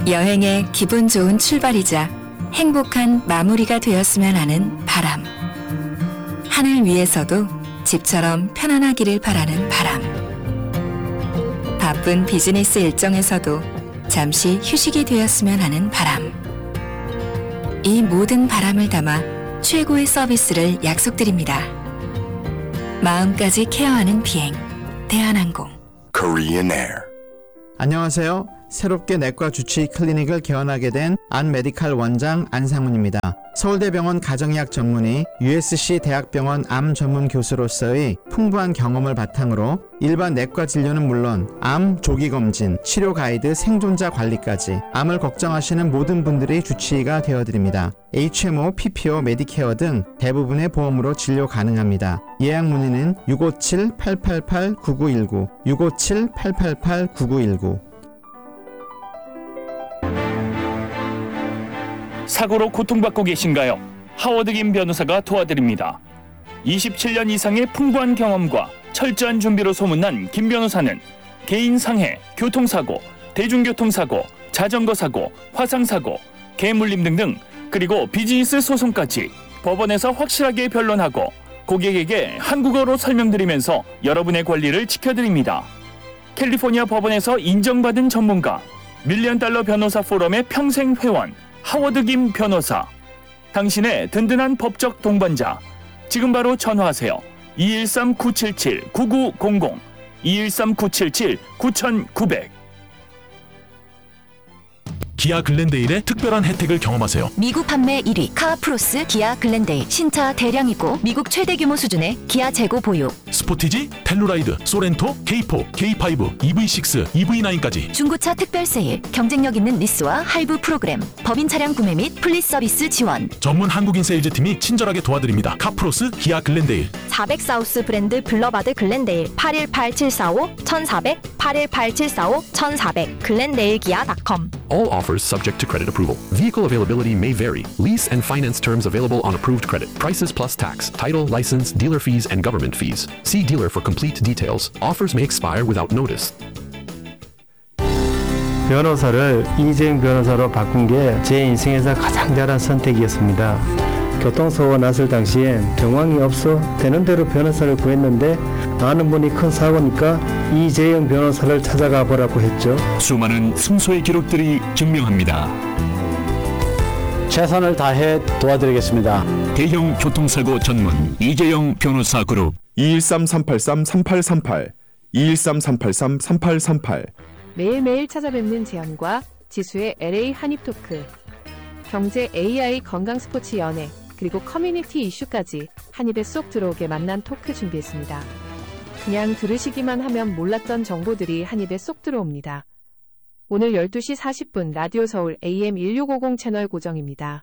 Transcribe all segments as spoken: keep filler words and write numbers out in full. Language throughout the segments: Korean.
여행의 기분 좋은 출발이자 행복한 마무리가 되었으면 하는 바람. 하늘 위에서도 집처럼 편안하기를 바라는 바람. 바쁜 비즈니스 일정에서도 잠시 휴식이 되었으면 하는 바람. 이 모든 바람을 담아 최고의 서비스를 약속드립니다. 마음까지 케어하는 비행, 대한항공. Korean Air. 안녕하세요. 새롭게 내과 주치 클리닉을 개원하게 된 안메디칼 원장 안상훈입니다. 서울대병원 가정의학 전문의, 유에스씨 대학병원 암 전문 교수로서의 풍부한 경험을 바탕으로 일반 내과 진료는 물론 암 조기 검진, 치료 가이드, 생존자 관리까지 암을 걱정하시는 모든 분들의 주치의가 되어드립니다. 에이치엠오, 피피오, 메디케어 등 대부분의 보험으로 진료 가능합니다. 예약 문의는 육오칠 팔팔팔 구구일구, 육오칠 팔팔팔 구구일구. 사고로 고통받고 계신가요? 하워드 김 변호사가 도와드립니다. 이십칠 년 이상의 풍부한 경험과 철저한 준비로 소문난 김 변호사는 개인 상해, 교통사고, 대중교통사고, 자전거 사고, 화상사고, 개물림 등등, 그리고 비즈니스 소송까지 법원에서 확실하게 변론하고 고객에게 한국어로 설명드리면서 여러분의 권리를 지켜드립니다. 캘리포니아 법원에서 인정받은 전문가, 밀리언 달러 변호사 포럼의 평생 회원, 하워드 김 변호사. 당신의 든든한 법적 동반자. 지금 바로 전화하세요. 이일삼 구칠칠 구구공공, 이일삼 구칠칠 구구공공. 기아 글렌데일의 특별한 혜택을 경험하세요. 미국 판매 일 위 카프로스 기아 글렌데일. 신차 대량이고 미국 최대 규모 수준의 기아 재고 보유. 스포티지, 텔루라이드, 소렌토, 케이포, 케이파이브, 이브이식스, 이브이나인까지 중고차 특별 세일, 경쟁력 있는 리스와 할부 프로그램, 법인 차량 구매 및 플리스 서비스 지원. 전문 한국인 세일즈팀이 친절하게 도와드립니다. 카프로스 기아 글렌데일. 사백 사우스 브랜드 블러바드 글렌데일. 팔일팔 칠사오 천사백, 팔일팔 칠사오 천사백. 글렌데일 기아 닷컴. All offers subject to credit approval. Vehicle availability may vary. Lease and finance terms available on approved credit. Prices plus tax, title, license, dealer fees, and government fees. See dealer for complete details. Offers may expire without notice. 변호사를 이재용 변호사로 바꾼 게 제 인생에서 가장 잘한 선택이었습니다. 교통사고가 났을 당시엔 정황이 없어 되는 대로 변호사를 구했는데 아는 분이 큰 사고니까 이재용 변호사를 찾아가 보라고 했죠. 수많은 승소의 기록들이 증명합니다. 최선을 다해 도와드리겠습니다. 대형 교통사고 전문 이재용 변호사 그룹. 이일삼 삼팔삼 삼팔삼팔, 이일삼 삼팔삼 삼팔삼팔. 매일매일 찾아뵙는 재현과 지수의 엘에이 한입토크. 경제, 에이아이, 건강, 스포츠, 연애, 그리고 커뮤니티 이슈까지 한 입에 쏙 들어오게 만난 토크 준비했습니다. 그냥 들으시기만 하면 몰랐던 정보들이 한 입에 쏙 들어옵니다. 오늘 열두 시 사십 분 라디오 서울 에이엠 일육오공 채널 고정입니다.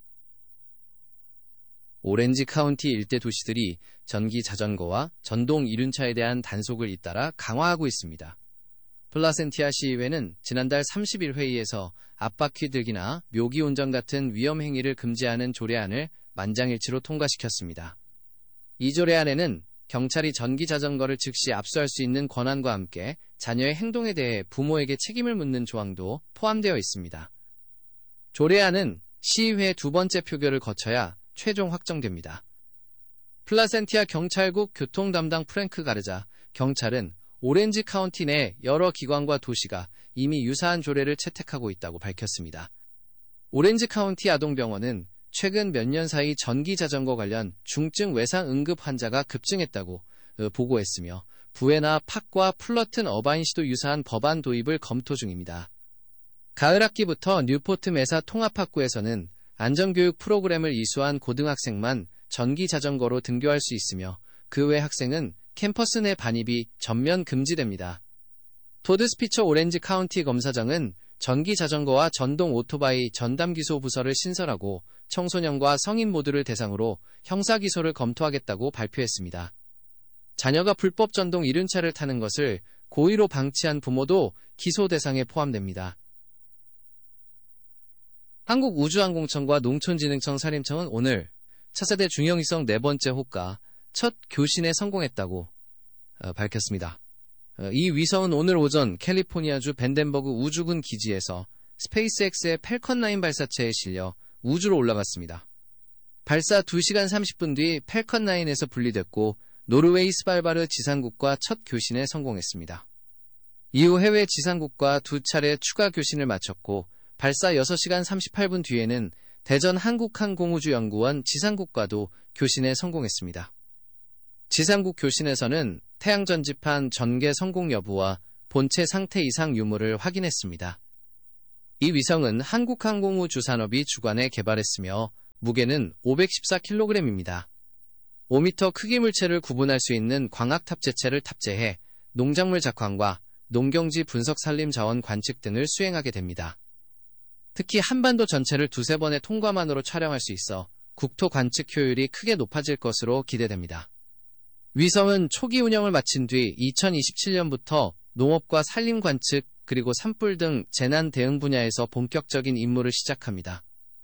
오렌지 카운티 일대 도시들이 전기 자전거와 전동 이륜차에 대한 단속을 잇따라 강화하고 있습니다. 플라센티아 시의회는 지난달 삼십 일 회의에서 앞바퀴 들기나 묘기 운전 같은 위험 행위를 금지하는 조례안을 만장일치로 통과시켰습니다. 이 조례안에는 경찰이 전기 자전거를 즉시 압수할 수 있는 권한과 함께 자녀의 행동에 대해 부모에게 책임을 묻는 조항도 포함되어 있습니다. 조례안은 시의회 두 번째 표결을 거쳐야 최종 확정됩니다. 플라센티아 경찰국 교통 담당 프랭크 가르자 경찰은 오렌지 카운티 내 여러 기관과 도시가 이미 유사한 조례를 채택하고 있다고 밝혔습니다. 오렌지 카운티 아동병원은 최근 몇 년 사이 전기 자전거 관련 중증 외상 응급 환자가 급증했다고 보고했으며 부에나 팍과 플러튼 어바인시도 유사한 법안 도입을 검토 중입니다. 가을 학기부터 뉴포트 메사 통합학구에서는 안전교육 프로그램을 이수한 고등학생만 전기 자전거로 등교할 수 있으며 그 외 학생은 캠퍼스 내 반입이 전면 금지됩니다. 토드 스피처 오렌지 카운티 검사장은 전기 자전거와 전동 오토바이 전담기소 부서를 신설하고 청소년과 성인 모두를 대상으로 형사기소를 검토하겠다고 발표했습니다. 자녀가 불법 전동 이륜차를 타는 것을 고의로 방치한 부모도 기소 대상에 포함됩니다. 한국우주항공청과 농촌진흥청 산림청은 오늘 차세대 중형위성 네 번째 호가 첫 교신에 성공했다고 어, 밝혔습니다. 어, 이 위성은 오늘 오전 캘리포니아주 벤덴버그 우주군 기지에서 스페이스X의 팰컨 나인 발사체에 실려 우주로 올라갔습니다. 발사 두 시간 삼십 분 뒤 팰컨 나인에서 분리됐고 노르웨이 스발바르 지상국과 첫 교신에 성공했습니다. 이후 해외 지상국과 두 차례 추가 교신을 마쳤고 발사 여섯 시간 삼십팔 분 뒤에는 대전 한국항공우주연구원 지상국과도 교신에 성공했습니다. 지상국 교신에서는 태양 전지판 전개 성공 여부와 본체 상태 이상 유무를 확인했습니다. 이 위성은 한국항공우주산업이 주관해 개발했으며 무게는 오백십사 킬로그램입니다. 오 미터 크기 물체를 구분할 수 있는 광학 탑재체를 탑재해 농작물 작황과 농경지 분석 산림 자원 관측 등을 수행하게 됩니다. 특히 한반도 전체를 두세 번의 통과만으로 촬영할 수 있어 국토 관측 효율이 크게 높아질 것으로 기대됩니다. 위성은 초기 운영을 마친 뒤 이천이십칠 년부터 농업과 산림 관측 그리고 산불 등 재난 대응 분야에서 본격적인 임무를 시작합니다.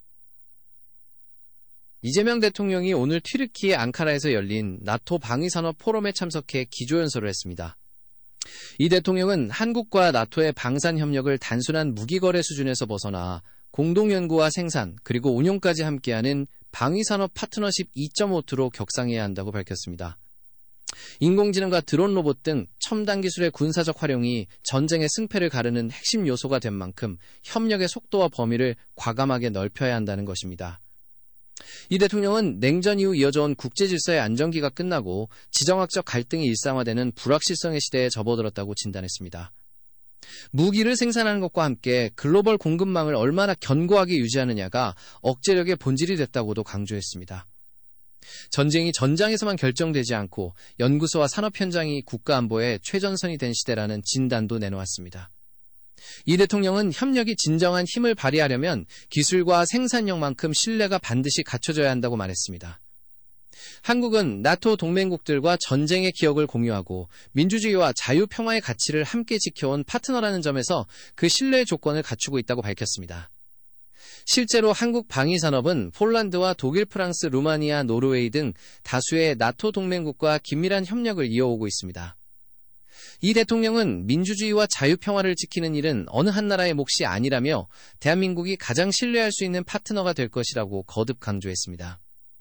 이재명 대통령이 오늘 튀르키예 앙카라에서 열린 나토 방위산업 포럼에 참석해 기조연설을 했습니다. 이 대통령은 한국과 나토의 방산 협력을 단순한 무기거래 수준에서 벗어나 공동연구와 생산 그리고 운용까지 함께하는 방위산업 파트너십 이 점 오로 격상해야 한다고 밝혔습니다. 인공지능과 드론 로봇 등 첨단 기술의 군사적 활용이 전쟁의 승패를 가르는 핵심 요소가 된 만큼 협력의 속도와 범위를 과감하게 넓혀야 한다는 것입니다. 이 대통령은 냉전 이후 이어져온 국제질서의 안정기가 끝나고 지정학적 갈등이 일상화되는 불확실성의 시대에 접어들었다고 진단했습니다. 무기를 생산하는 것과 함께 글로벌 공급망을 얼마나 견고하게 유지하느냐가 억제력의 본질이 됐다고도 강조했습니다. 전쟁이 전장에서만 결정되지 않고 연구소와 산업 현장이 국가 안보의 최전선이 된 시대라는 진단도 내놓았습니다. 이 대통령은 협력이 진정한 힘을 발휘하려면 기술과 생산력만큼 신뢰가 반드시 갖춰져야 한다고 말했습니다. 한국은 나토 동맹국들과 전쟁의 기억을 공유하고 민주주의와 자유평화의 가치를 함께 지켜온 파트너라는 점에서 그 신뢰의 조건을 갖추고 있다고 밝혔습니다. 실제로 한국 방위산업은 폴란드와 독일, 프랑스, 루마니아, 노르웨이 등 다수의 나토 동맹국과 긴밀한 협력을 이어오고 있습니다. 이 대통령은 민주주의와 자유평화를 지키는 일은 어느 한 나라의 몫이 아니라며 대한민국이 가장 신뢰할 수 있는 파트너가 될 것이라고 거듭 강조했습니다.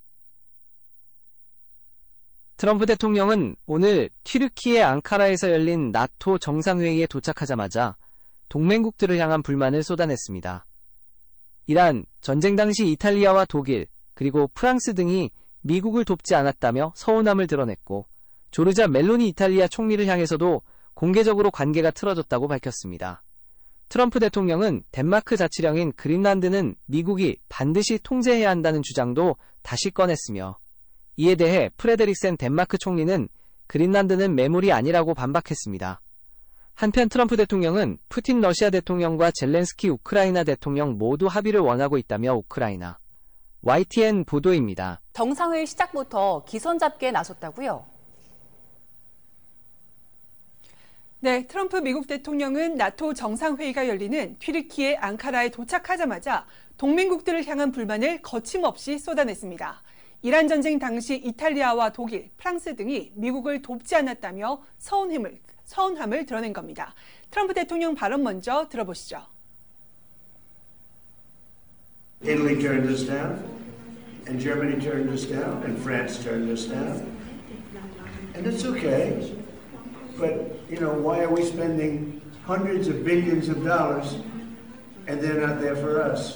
트럼프 대통령은 오늘 튀르키예 앙카라에서 열린 나토 정상회의에 도착하자마자 동맹국들을 향한 불만을 쏟아냈습니다. 이란, 전쟁 당시 이탈리아와 독일, 그리고 프랑스 등이 미국을 돕지 않았다며 서운함을 드러냈고 조르자 멜로니 이탈리아 총리를 향해서도 공개적으로 관계가 틀어졌다고 밝혔습니다. 트럼프 대통령은 덴마크 자치령인 그린란드는 미국이 반드시 통제해야 한다는 주장도 다시 꺼냈으며 이에 대해 프레데릭센 덴마크 총리는 그린란드는 매물이 아니라고 반박했습니다. 한편 트럼프 대통령은 푸틴 러시아 대통령과 젤렌스키 우크라이나 대통령 모두 합의를 원하고 있다며 우크라이나 와이티엔 보도입니다. 정상회의 시작부터 기선 잡기에 나섰다고요? 네, 트럼프 미국 대통령은 나토 정상회의가 열리는 튀르키예 앙카라에 도착하자마자 동맹국들을 향한 불만을 거침없이 쏟아냈습니다. 이란 전쟁 당시 이탈리아와 독일, 프랑스 등이 미국을 돕지 않았다며 서운함을, 서운함을 드러낸 겁니다. 트럼프 대통령 발언 먼저 들어보시죠. Italy turned us down, and Germany turned us down, and France turned us down. And it's okay. But, you know, why are we spending hundreds of billions of dollars and they're not there for us?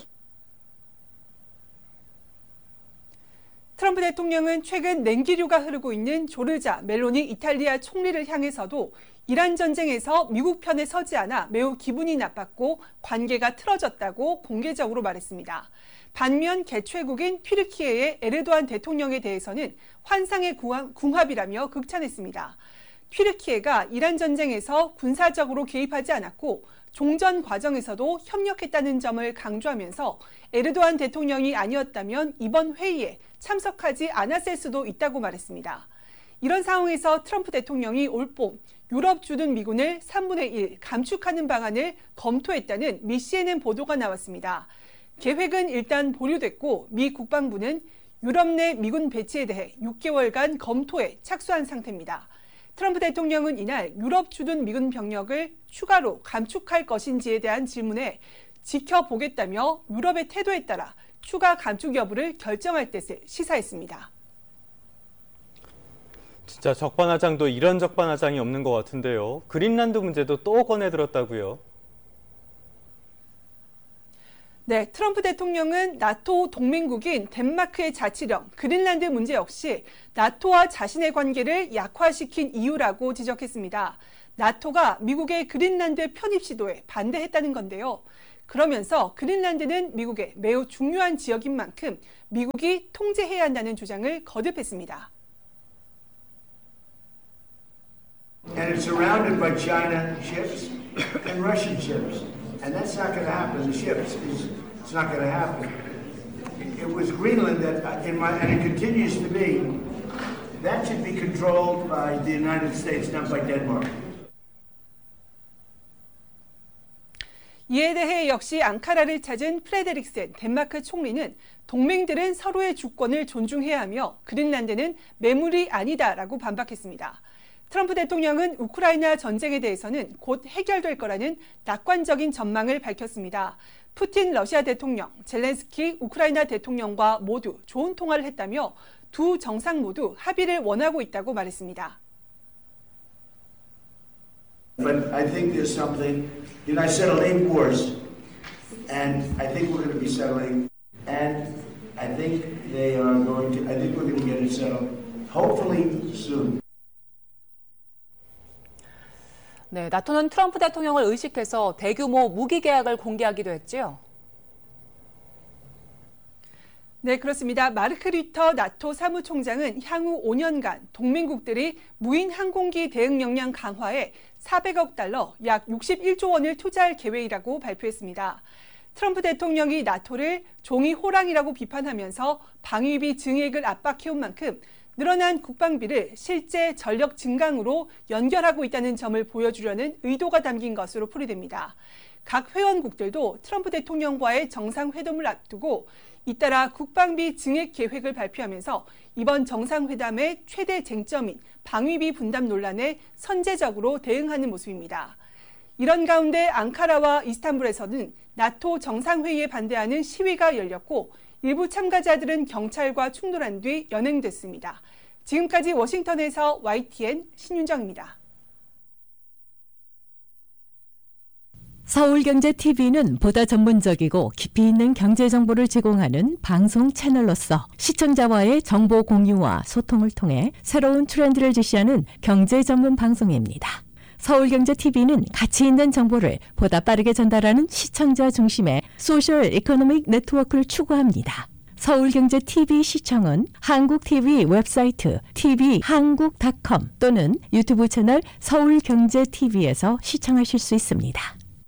트럼프 대통령은 최근 냉기류가 흐르고 있는 조르자 멜로니 이탈리아 총리를 향해서도 이란 전쟁에서 미국 편에 서지 않아 매우 기분이 나빴고 관계가 틀어졌다고 공개적으로 말했습니다. 반면 개최국인 튀르키예의 에르도안 대통령에 대해서는 환상의 궁합이라며 극찬했습니다. 튀르키예가 이란 전쟁에서 군사적으로 개입하지 않았고 종전 과정에서도 협력했다는 점을 강조하면서 에르도안 대통령이 아니었다면 이번 회의에 참석하지 않았을 수도 있다고 말했습니다. 이런 상황에서 트럼프 대통령이 올 봄 유럽 주둔 미군을 삼분의 일 감축하는 방안을 검토했다는 미 씨엔엔 보도가 나왔습니다. 계획은 일단 보류됐고 미 국방부는 유럽 내 미군 배치에 대해 육 개월간 검토에 착수한 상태입니다. 트럼프 대통령은 이날 유럽 주둔 미군 병력을 추가로 감축할 것인지에 대한 질문에 지켜보겠다며 유럽의 태도에 따라 추가 감축 여부를 결정할 뜻을 시사했습니다. 진짜 적반하장도 이런 적반하장이 없는 것 같은데요. 그린란드 문제도 또 꺼내들었다고요? 네, 트럼프 대통령은 나토 동맹국인 덴마크의 자치령 그린란드 문제 역시 나토와 자신의 관계를 약화시킨 이유라고 지적했습니다. 나토가 미국의 그린란드 편입 시도에 반대했다는 건데요. 그러면서 그린란드는 미국의 매우 중요한 지역인 만큼 미국이 통제해야 한다는 주장을 거듭했습니다. And it's surrounded by China ships and Russian ships. And that's not going to happen. The ships, is, it's not going to happen. It was Greenland that, in my, and it continues to be, that should be controlled by the United States, not by Denmark. 이에 대해 역시 앙카라를 찾은 프레데릭센 덴마크 총리는 동맹들은 서로의 주권을 존중해야 하며 그린란드는 매물이 아니다라고 반박했습니다. 트럼프 대통령은 우크라이나 전쟁에 대해서는 곧 해결될 거라는 낙관적인 전망을 밝혔습니다. 푸틴 러시아 대통령, 젤렌스키 우크라이나 대통령과 모두 좋은 통화를 했다며 두 정상 모두 합의를 원하고 있다고 말했습니다. But I think there's something, you know, I settled eight wars, and I think we're going to be settling, and I think they are going to, I think we're going to get it settled, hopefully soon. 네, 나토는 트럼프 대통령을 의식해서 대규모 무기 계약을 공개하기도 했지요. 네, 그렇습니다. 마르크 류터 나토 사무총장은 향후 오 년간 동맹국들이 무인 항공기 대응 역량 강화에 사백억 달러, 약 육십일조 원을 투자할 계획이라고 발표했습니다. 트럼프 대통령이 나토를 종이 호랑이라고 비판하면서 방위비 증액을 압박해온 만큼 늘어난 국방비를 실제 전력 증강으로 연결하고 있다는 점을 보여주려는 의도가 담긴 것으로 풀이됩니다. 각 회원국들도 트럼프 대통령과의 정상회담을 앞두고 잇따라 국방비 증액 계획을 발표하면서 이번 정상회담의 최대 쟁점인 방위비 분담 논란에 선제적으로 대응하는 모습입니다. 이런 가운데 앙카라와 이스탄불에서는 나토 정상회의에 반대하는 시위가 열렸고 일부 참가자들은 경찰과 충돌한 뒤 연행됐습니다. 지금까지 워싱턴에서 와이티엔 신윤정입니다. 서울경제티비는 보다 전문적이고 깊이 있는 경제 정보를 제공하는 방송 채널로서 시청자와의 정보 공유와 소통을 통해 새로운 트렌드를 제시하는 경제 전문 방송입니다. 서울경제티비는 가치 있는 정보를 보다 빠르게 전달하는 시청자 중심의 소셜 이코노믹 네트워크를 추구합니다. 서울경제티비 시청은 한국티비 웹사이트 티비 한국 닷컴 또는 유튜브 채널 서울경제티비에서 시청하실 수 있습니다.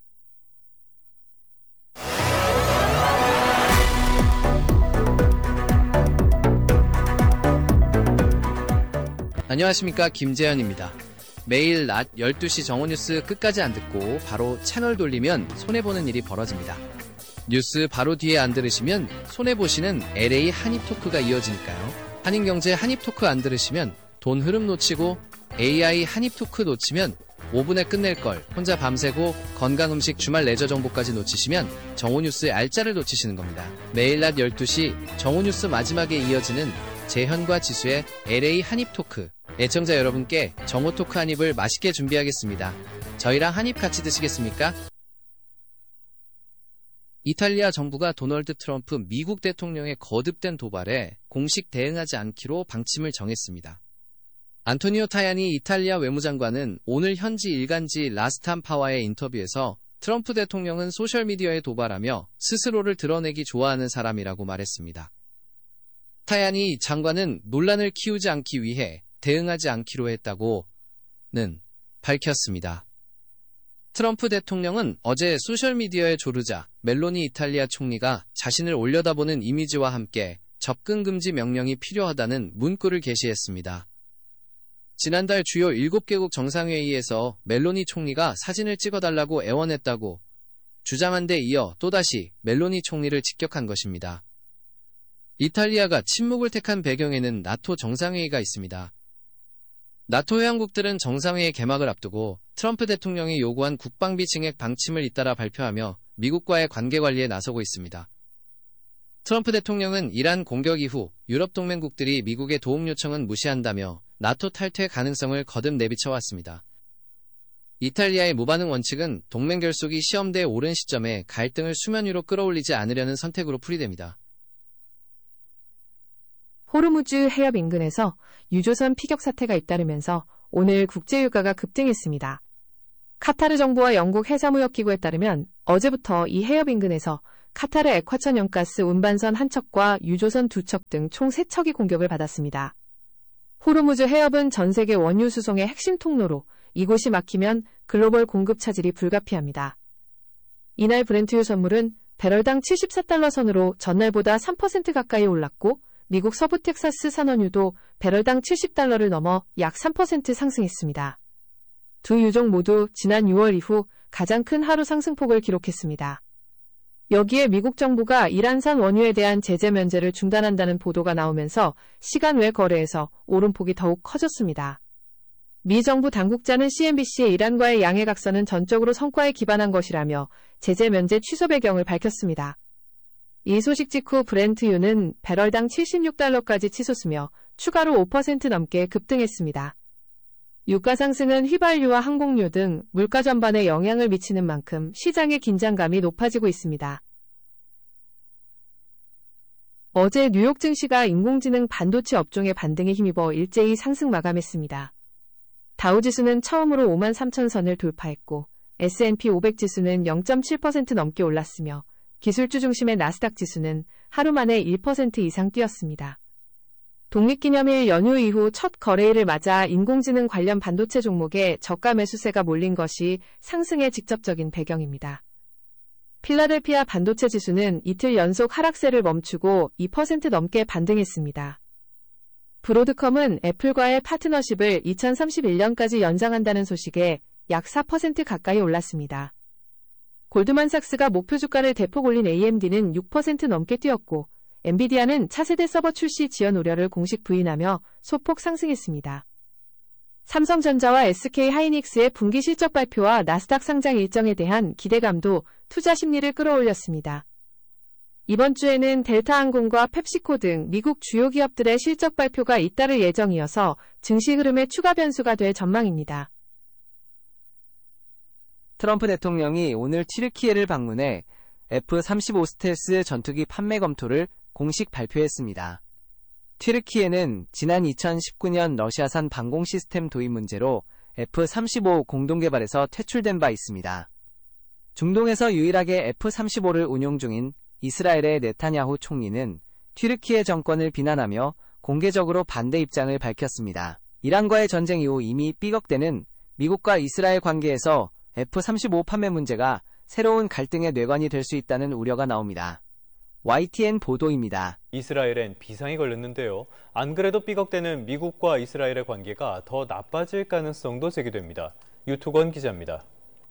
안녕하십니까, 김재현입니다. 매일 낮 열두 시 정오뉴스 끝까지 안 듣고 바로 채널 돌리면 손해보는 일이 벌어집니다. 뉴스 바로 뒤에 안 들으시면 손해보시는 엘에이 한입토크가 이어지니까요. 한인경제 한입토크 안 들으시면 돈 흐름 놓치고 에이아이 한입토크 놓치면 오 분에 끝낼 걸 혼자 밤새고 건강음식 주말 레저 정보까지 놓치시면 정오뉴스의 알짜를 놓치시는 겁니다. 매일 낮 열두 시 정오뉴스 마지막에 이어지는 재현과 지수의 엘에이 한입토크. 애청자 여러분께 정오토크 한입을 맛있게 준비하겠습니다. 저희랑 한입 같이 드시겠습니까? 이탈리아 정부가 도널드 트럼프 미국 대통령의 거듭된 도발에 공식 대응하지 않기로 방침을 정했습니다. 안토니오 타야니 이탈리아 외무장관은 오늘 현지 일간지 라스탐파와의 인터뷰에서 트럼프 대통령은 소셜미디어에 도발하며 스스로를 드러내기 좋아하는 사람이라고 말했습니다. 타야니 장관은 논란을 키우지 않기 위해 대응하지 않기로 했다고는 밝혔습니다. 트럼프 대통령은 어제 소셜미디어에 조르자 멜로니 이탈리아 총리가 자신을 올려다보는 이미지와 함께 접근 금지 명령이 필요하다는 문구를 게시했습니다. 지난달 주요 일곱 개국 정상회의에서 멜로니 총리가 사진을 찍어달라고 애원했다고 주장한 데 이어 또다시 멜로니 총리를 직격한 것입니다. 이탈리아가 침묵을 택한 배경에는 나토 정상회의가 있습니다. 나토 회원국들은 정상회의 개막을 앞두고 트럼프 대통령이 요구한 국방비 증액 방침을 잇따라 발표하며 미국과의 관계 관리에 나서고 있습니다. 트럼프 대통령은 이란 공격 이후 유럽 동맹국들이 미국의 도움 요청은 무시한다며 나토 탈퇴 가능성을 거듭 내비쳐왔습니다. 이탈리아의 무반응 원칙은 동맹 결속이 시험대에 오른 시점에 갈등을 수면 위로 끌어올리지 않으려는 선택으로 풀이됩니다. 호르무즈 해협 인근에서 유조선 피격 사태가 잇따르면서 오늘 국제유가가 급등했습니다. 카타르 정부와 영국 해사무역기구에 따르면 어제부터 이 해협 인근에서 카타르 액화천연가스 운반선 한 척과 유조선 두 척 등 총 세 척이 공격을 받았습니다. 호르무즈 해협은 전 세계 원유 수송의 핵심 통로로 이곳이 막히면 글로벌 공급 차질이 불가피합니다. 이날 브렌트유 선물은 배럴당 칠십사 달러 선으로 전날보다 삼 퍼센트 가까이 올랐고 미국 서부 텍사스 산원유도 배럴당 칠십 달러를 넘어 약 삼 퍼센트 상승했습니다. 두 유종 모두 지난 유월 이후 가장 큰 하루 상승폭을 기록했습니다. 여기에 미국 정부가 이란산 원유에 대한 제재 면제를 중단한다는 보도가 나오면서 시간 외 거래에서 오름폭이 더욱 커졌습니다. 미 정부 당국자는 씨엔비씨의 이란과의 양해각서는 전적으로 성과에 기반한 것이라며 제재 면제 취소 배경을 밝혔습니다. 이 소식 직후 브렌트유는 배럴당 칠십육 달러까지 치솟으며 추가로 오 퍼센트 넘게 급등했습니다. 유가 상승은 휘발유와 항공료 등 물가 전반에 영향을 미치는 만큼 시장의 긴장감이 높아지고 있습니다. 어제 뉴욕 증시가 인공지능 반도체 업종의 반등에 힘입어 일제히 상승 마감했습니다. 다우지수는 처음으로 오만 삼천 선을 돌파했고 에스 앤 피 오백 지수는 영 점 칠 퍼센트 넘게 올랐으며 기술주 중심의 나스닥 지수는 하루 만에 일 퍼센트 이상 뛰었습니다. 독립기념일 연휴 이후 첫 거래일을 맞아 인공지능 관련 반도체 종목에 저가 매수세가 몰린 것이 상승의 직접적인 배경입니다. 필라델피아 반도체 지수는 이틀 연속 하락세를 멈추고 이 퍼센트 넘게 반등했습니다. 브로드컴은 애플과의 파트너십을 이천삼십일 년까지 연장한다는 소식에 약 사 퍼센트 가까이 올랐습니다. 골드만삭스가 목표 주가를 대폭 올린 에이엠디는 육 퍼센트 넘게 뛰었고 엔비디아는 차세대 서버 출시 지연 우려를 공식 부인하며 소폭 상승했습니다. 삼성전자와 에스케이 하이닉스의 분기 실적 발표와 나스닥 상장 일정에 대한 기대감도 투자 심리를 끌어올렸습니다. 이번 주에는 델타항공과 펩시코 등 미국 주요 기업들의 실적 발표가 잇따를 예정이어서 증시 흐름의 추가 변수가 될 전망입니다. 트럼프 대통령이 오늘 튀르키예를 방문해 에프 삼십오 스텔스 전투기 판매 검토를 공식 발표했습니다. 튀르키예는 지난 이천십구 년 러시아산 방공 시스템 도입 문제로 에프 삼십오 공동개발에서 퇴출된 바 있습니다. 중동에서 유일하게 에프 삼십오를 운용 중인 이스라엘의 네타냐후 총리는 튀르키예 정권을 비난하며 공개적으로 반대 입장을 밝혔습니다. 이란과의 전쟁 이후 이미 삐걱대는 미국과 이스라엘 관계에서 에프 삼십오 판매 문제가 새로운 갈등의 뇌관이 될 수 있다는 우려가 나옵니다. 와이티엔 보도입니다. 이스라엘엔 비상이 걸렸는데요. 안 그래도 삐걱대는 미국과 이스라엘의 관계가 더 나빠질 가능성도 제기됩니다. 유투건 기자입니다.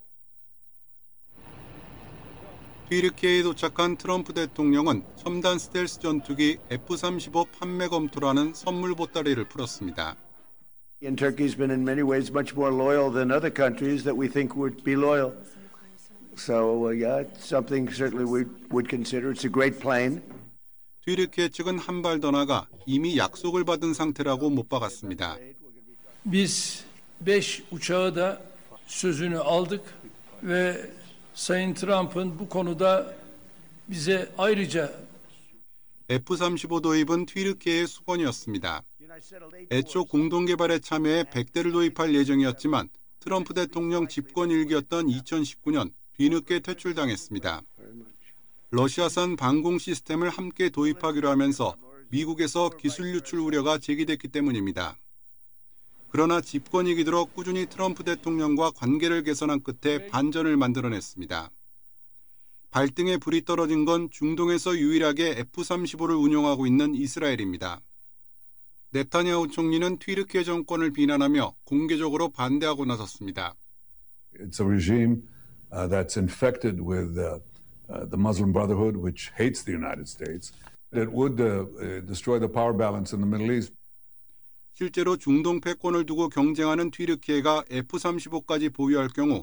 튀르키예에 도착한 트럼프 대통령은 첨단 스텔스 전투기 에프 삼십오 판매 검토라는 선물 보따리를 풀었습니다. And Turkey's been in many ways much more loyal than other countries that we think would be loyal. So uh, yeah, it's something certainly we would consider. It's a great plane. 튀르키예 측은 한 발 더 나가 이미 약속을 받은 상태라고 못 박았습니다. Biz beş uçağı da sözünü aldık ve Sayın Trump'ın bu konuda bize ayrıca 에프 삼십오 도입은 튀르키예의 수건이었습니다. 애초 공동개발에 참여해 백 대를 도입할 예정이었지만 트럼프 대통령 집권 일기였던 이천십구 년 뒤늦게 퇴출당했습니다. 러시아산 방공 시스템을 함께 도입하기로 하면서 미국에서 기술 유출 우려가 제기됐기 때문입니다. 그러나 집권이기 들어 꾸준히 트럼프 대통령과 관계를 개선한 끝에 반전을 만들어냈습니다. 발등에 불이 떨어진 건 중동에서 유일하게 에프 삼십오를 운용하고 있는 이스라엘입니다. 네타냐후 총리는 튀르키예 정권을 비난하며 공개적으로 반대하고 나섰습니다. It's a regime uh, that's infected with uh, uh, the Muslim Brotherhood, which hates the United States. It would uh, destroy the power balance in the Middle East. 실제로 중동 패권을 두고 경쟁하는 튀르키예가 에프 삼십오까지 보유할 경우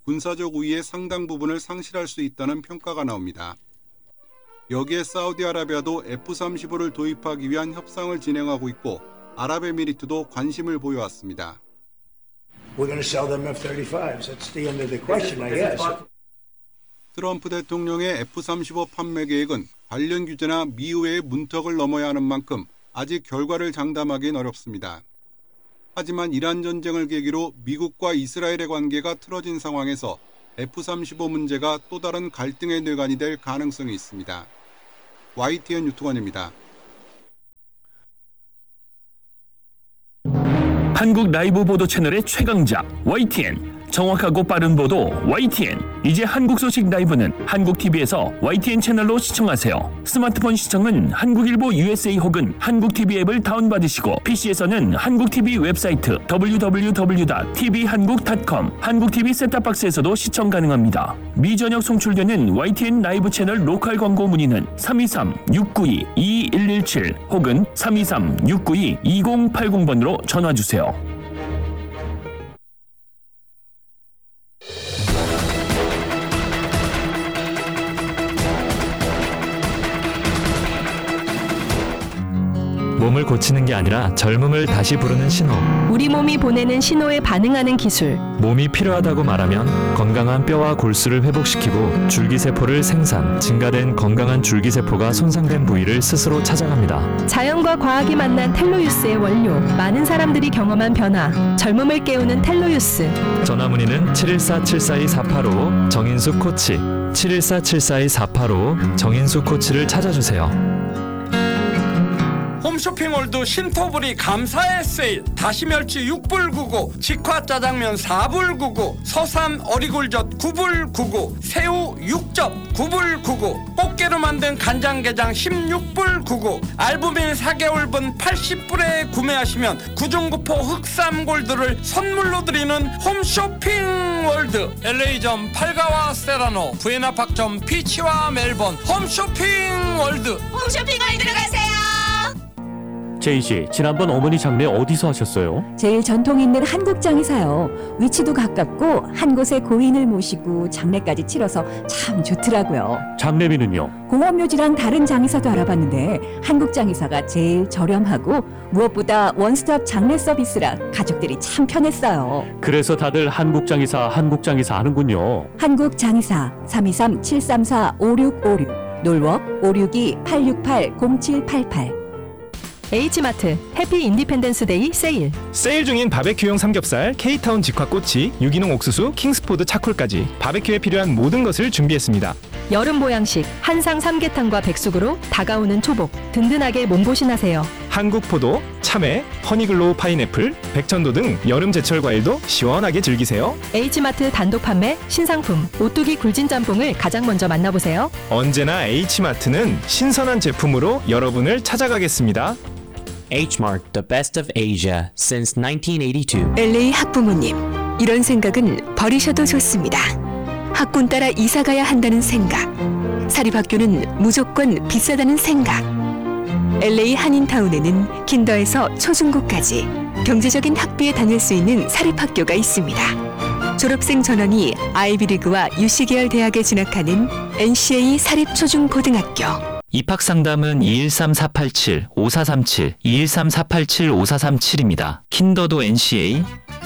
군사적 우위의 상당 부분을 상실할 수 있다는 평가가 나옵니다. 여기에 사우디아라비아도 에프 삼십오를 도입하기 위한 협상을 진행하고 있고 아랍에미리트도 관심을 보여왔습니다. We're going to sell them 에프 삼십오s. That's the end of the question, I guess. 트럼프 대통령의 에프 삼십오 판매 계획은 관련 규제나 미의회의 문턱을 넘어야 하는 만큼 아직 결과를 장담하기는 어렵습니다. 하지만 이란 전쟁을 계기로 미국과 이스라엘의 관계가 틀어진 상황에서 에프 삼십오 문제가 또 다른 갈등의 뇌관이 될 가능성이 있습니다. 와이티엔 유튜관입니다. 한국 라이브 보도 채널의 최강자 와이티엔, 정확하고 빠른 보도 와이티엔. 이제 한국 소식 라이브는 한국티비에서 와이티엔 채널로 시청하세요. 스마트폰 시청은 한국일보 유에스에이 혹은 한국티비 앱을 다운받으시고 피시에서는 한국티비 웹사이트 더블유 더블유 더블유 닷 티비한국 닷 컴, 한국티비 셋탑박스에서도 시청 가능합니다. 미전역 송출되는 와이티엔 라이브 채널 로컬 광고 문의는 삼이삼 육구이 이일일칠 혹은 삼이삼 육구이 이공팔공 번으로 전화주세요. 몸을 고치는 게 아니라 젊음을 다시 부르는 신호. 우리 몸이 보내는 신호에 반응하는 기술. 몸이 필요하다고 말하면 건강한 뼈와 골수를 회복시키고 줄기세포를 생산, 증가된 건강한 줄기세포가 손상된 부위를 스스로 찾아갑니다. 자연과 과학이 만난 텔로유스의 원료. 많은 사람들이 경험한 변화. 젊음을 깨우는 텔로유스. 전화문의는 칠일사 칠사이 사팔오 정인수 코치, 칠일사 칠사이 사팔오 정인수 코치를 찾아주세요. 홈쇼핑몰드 신토불이 감사의 세일. 다시멸치 육 불 구십구, 직화짜장면 사 불 구십구, 서산 어리굴젓 구 불 구십구, 새우 육 접 구 불 구십구, 꽃게로 만든 간장게장 십육 불 구십구, 알부민 사 개월분 팔십 불에 구매하시면 구중구포 흑삼골드를 선물로 드리는 홈쇼핑월드. 엘에이점 팔가와 세라노, 부에나팍점 피치와 멜번. 홈쇼핑월드. 홈쇼핑월드로 가세요. 제이 씨, 지난번 어머니 장례 어디서 하셨어요? 제일 전통 있는 한국장에서요. 위치도 가깝고 한 곳에 고인을 모시고 장례까지 치러서 참 좋더라고요. 장례비는요? 공원묘지랑 다른 장의사도 알아봤는데 한국장의사가 제일 저렴하고 무엇보다 원스톱 장례 서비스라 가족들이 참 편했어요. 그래서 다들 한국장의사, 한국장의사 하는군요. 한국장의사 삼이삼 칠삼사 오육오육, 놀워 오육이 팔육팔 공칠팔팔. H마트 해피 인디펜던스 데이 세일. 세일 중인 바베큐용 삼겹살, K타운 직화꼬치, 유기농 옥수수, 킹스포드 차콜까지 바베큐에 필요한 모든 것을 준비했습니다. 여름 보양식 한상 삼계탕과 백숙으로 다가오는 초복 든든하게 몸보신하세요. 한국포도, 참외, 허니글로우 파인애플, 백천도 등 여름 제철 과일도 시원하게 즐기세요. H마트 단독 판매 신상품 오뚜기 굴진 짬뽕을 가장 먼저 만나보세요. 언제나 H마트는 신선한 제품으로 여러분을 찾아가겠습니다. Hmart, the best of Asia since nineteen eighty-two. 엘에이 학부모님, 이런 생각은 버리셔도 좋습니다. 학군 따라 이사 가야 한다는 생각, 사립학교는 무조건 비싸다는 생각. 엘에이 한인타운에는 킨더에서 초중고까지 경제적인 학비에 다닐 수 있는 사립학교가 있습니다. 졸업생 전원이 아이비리그와 유씨 계열 대학에 진학하는 엔씨에이 사립초중고등학교. 입학상담은 이일삼 사팔칠 오사삼칠, 이일삼 사팔칠 오사삼칠입니다. 킨더도 엔씨에이.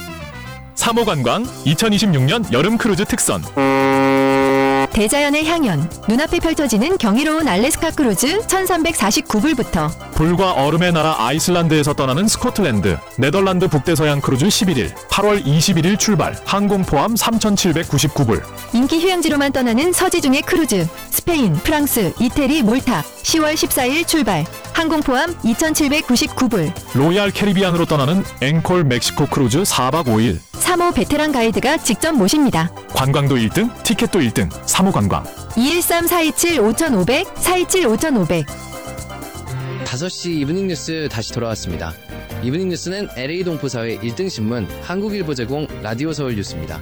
삼 호 관광 이천이십육 년 여름 크루즈 특선. 대자연의 향연, 눈앞에 펼쳐지는 경이로운 알래스카 크루즈 천삼백사십구 불부터. 불과 얼음의 나라 아이슬란드에서 떠나는 스코틀랜드, 네덜란드 북대서양 크루즈 십일 일, 팔월 이십일 일 출발, 항공 포함 삼천칠백구십구 불. 인기 휴양지로만 떠나는 서지중의 크루즈, 스페인, 프랑스, 이태리, 몰타, 시월 십사일 출발, 항공 포함 이천칠백구십구 불. 로얄 캐리비안으로 떠나는 앵콜 멕시코 크루즈 사 박 오 일. 삼 호 베테랑 가이드가 직접 모십니다. 관광도 일 등, 티켓도 일 등, 삼 호 관광. 이일삼 사이칠 오천오백, 사이칠 오천오백. 다섯 시 이브닝 뉴스 다시 돌아왔습니다. 이브닝 뉴스는 엘에이 동포사회 일 등 신문 한국일보 제공 라디오 서울 뉴스입니다.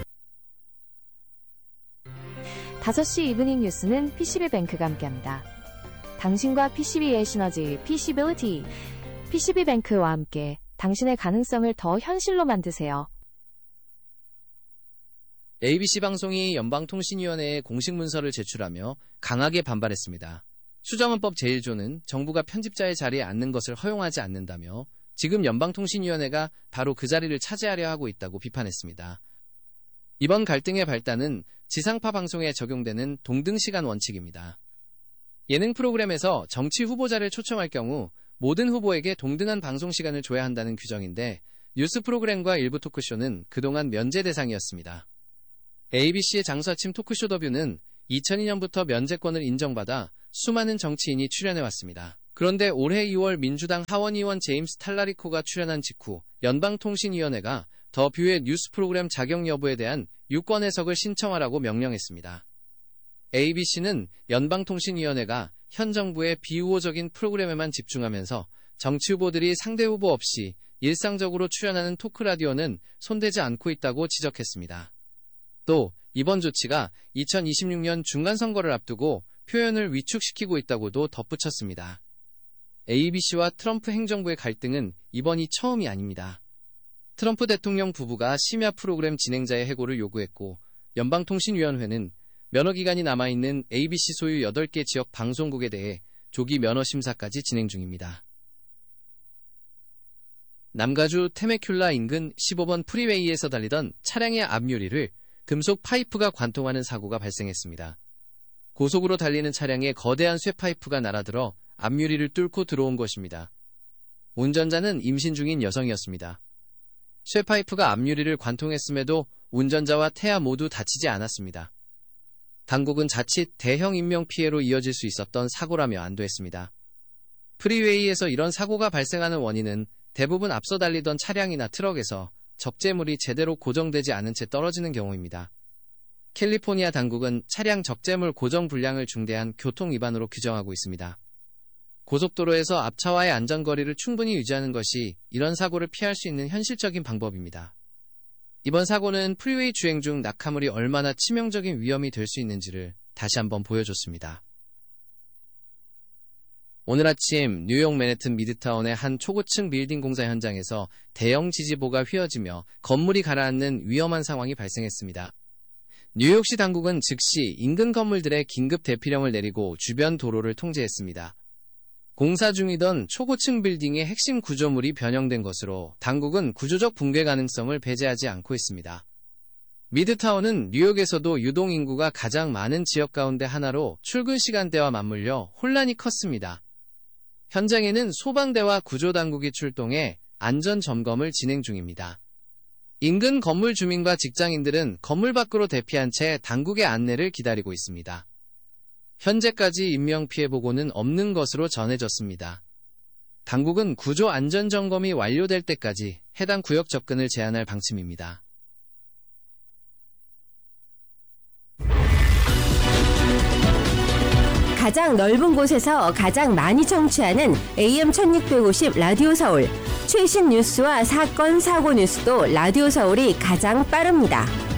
다섯 시 이브닝 뉴스는 피씨비뱅크가 함께합니다. 당신과 피씨비의 시너지, 피시빌리티. 피씨비뱅크와 함께 당신의 가능성을 더 현실로 만드세요. 에이비씨 방송이 연방통신위원회에 공식 문서를 제출하며 강하게 반발했습니다. 수정헌법 제일 조는 정부가 편집자의 자리에 앉는 것을 허용하지 않는다며 지금 연방통신위원회가 바로 그 자리를 차지하려 하고 있다고 비판했습니다. 이번 갈등의 발단은 지상파 방송에 적용되는 동등시간 원칙입니다. 예능 프로그램에서 정치 후보자를 초청할 경우 모든 후보에게 동등한 방송 시간을 줘야 한다는 규정인데 뉴스 프로그램과 일부 토크쇼는 그동안 면제 대상이었습니다. 에이비씨의 장수아침 토크쇼 더뷰는 이천이 년부터 면제권을 인정받아 수많은 정치인이 출연해왔습니다. 그런데 올해 이월 민주당 하원의원 제임스 탈라리코가 출연한 직후 연방통신위원회가 더뷰의 뉴스 프로그램 자격 여부에 대한 유권 해석을 신청하라고 명령했습니다. 에이비씨는 연방통신위원회가 현 정부의 비우호적인 프로그램에만 집중하면서 정치 후보들이 상대 후보 없이 일상적으로 출연하는 토크라디오는 손대지 않고 있다고 지적했습니다. 또 이번 조치가 이천이십육 년 중간선거를 앞두고 표현을 위축시키고 있다고도 덧붙였습니다. 에이비씨와 트럼프 행정부의 갈등은 이번이 처음이 아닙니다. 트럼프 대통령 부부가 심야 프로그램 진행자의 해고를 요구했고 연방통신위원회는 면허기간이 남아있는 에이비씨 소유 여덟 개 지역 방송국에 대해 조기 면허 심사까지 진행 중입니다. 남가주 테메큘라 인근 십오 번 프리웨이에서 달리던 차량의 앞유리를 금속 파이프가 관통하는 사고가 발생했습니다. 고속으로 달리는 차량에 거대한 쇠파이프가 날아들어 앞유리를 뚫고 들어온 것입니다. 운전자는 임신 중인 여성이었습니다. 쇠파이프가 앞유리를 관통했음에도 운전자와 태아 모두 다치지 않았습니다. 당국은 자칫 대형 인명피해로 이어질 수 있었던 사고라며 안도했습니다. 프리웨이에서 이런 사고가 발생하는 원인은 대부분 앞서 달리던 차량이나 트럭에서 적재물이 제대로 고정되지 않은 채 떨어지는 경우입니다. 캘리포니아 당국은 차량 적재물 고정 불량을 중대한 교통 위반으로 규정하고 있습니다. 고속도로에서 앞차와의 안전거리를 충분히 유지하는 것이 이런 사고를 피할 수 있는 현실적인 방법입니다. 이번 사고는 프리웨이 주행 중 낙하물이 얼마나 치명적인 위험이 될 수 있는지를 다시 한번 보여줬습니다. 오늘 아침 뉴욕 맨해튼 미드타운의 한 초고층 빌딩 공사 현장에서 대형 지지보가 휘어지며 건물이 가라앉는 위험한 상황이 발생했습니다. 뉴욕시 당국은 즉시 인근 건물들의 긴급 대피령을 내리고 주변 도로를 통제했습니다. 공사 중이던 초고층 빌딩의 핵심 구조물이 변형된 것으로 당국은 구조적 붕괴 가능성을 배제하지 않고 있습니다. 미드타운은 뉴욕에서도 유동인구가 가장 많은 지역 가운데 하나로 출근 시간대와 맞물려 혼란이 컸습니다. 현장에는 소방대와 구조당국이 출동해 안전점검을 진행 중입니다. 인근 건물 주민과 직장인들은 건물 밖으로 대피한 채 당국의 안내를 기다리고 있습니다. 현재까지 인명피해 보고는 없는 것으로 전해졌습니다. 당국은 구조 안전점검이 완료될 때까지 해당 구역 접근을 제한할 방침입니다. 가장 넓은 곳에서 가장 많이 청취하는 에이엠 천육백오십 라디오 서울. 최신 뉴스와 사건, 사고 뉴스도 라디오 서울이 가장 빠릅니다.